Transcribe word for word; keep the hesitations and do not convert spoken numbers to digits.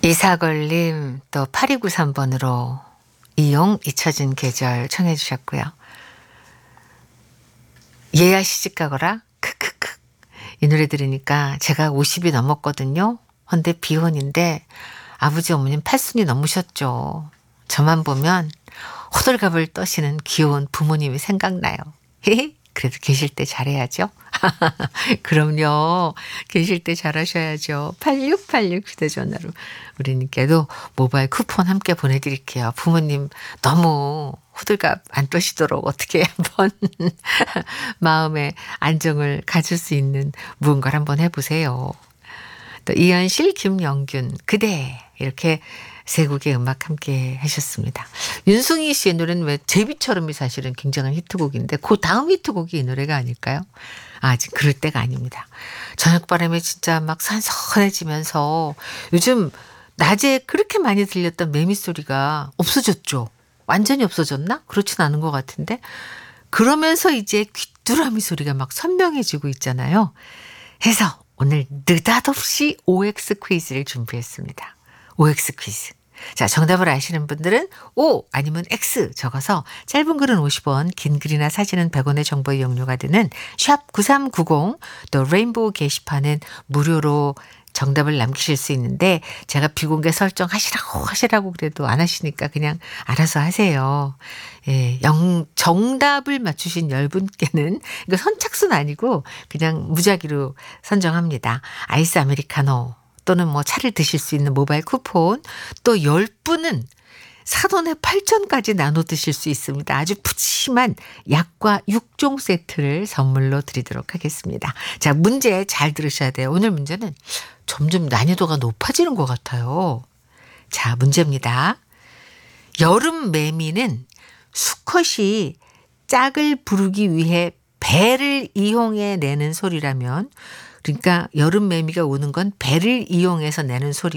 이사걸님 또 팔이구삼 번으로 이용 잊혀진 계절 청해 주셨고요. 얘야 시집가거라 크크크 이 노래 들으니까 제가 오십이 넘었거든요. 근데 비혼인데 아버지 어머님 팔순이 넘으셨죠. 저만 보면 호들갑을 떠시는 귀여운 부모님이 생각나요. 그래도 계실 때 잘해야죠. 그럼요. 계실 때 잘하셔야죠. 팔육팔육 휴대전화로 우리님께도 모바일 쿠폰 함께 보내드릴게요. 부모님 너무 호들갑 안 떠시도록 어떻게 한번 마음의 안정을 가질 수 있는 무언가를 한번 해보세요. 또 이현실, 김영균, 그대 이렇게 세 곡의 음악 함께 하셨습니다. 윤승희 씨의 노래는 왜 제비처럼이 사실은 굉장한 히트곡인데 그 다음 히트곡이 이 노래가 아닐까요? 아직 그럴 때가 아닙니다. 저녁바람에 진짜 막 선선해지면서 요즘 낮에 그렇게 많이 들렸던 매미 소리가 없어졌죠. 완전히 없어졌나? 그렇진 않은 것 같은데 그러면서 이제 귀뚜라미 소리가 막 선명해지고 있잖아요. 해서 오늘 느닷없이 오엑스 퀴즈를 준비했습니다. 오엑스 퀴즈. 자, 정답을 아시는 분들은 O 아니면 X 적어서 짧은 글은 오십 원, 긴 글이나 사진은 백 원의 정보 이용료가 드는 샵 구삼구공 또 레인보우 게시판은 무료로 정답을 남기실 수 있는데 제가 비공개 설정하시라고 하시라고 그래도 안 하시니까 그냥 알아서 하세요. 예, 영, 정답을 맞추신 열 분께는 이거 선착순 아니고 그냥 무작위로 선정합니다. 아이스 아메리카노 또는 뭐 차를 드실 수 있는 모바일 쿠폰 또 열 분은 사돈의 팔전까지 나눠 드실 수 있습니다. 아주 푸짐한 약과 육종 세트를 선물로 드리도록 하겠습니다. 자, 문제 잘 들으셔야 돼요. 오늘 문제는 점점 난이도가 높아지는 것 같아요. 자, 문제입니다. 여름 매미는 수컷이 짝을 부르기 위해 배를 이용해 내는 소리라면 그러니까 여름 매미가 우는 건 배를 이용해서 내는 소리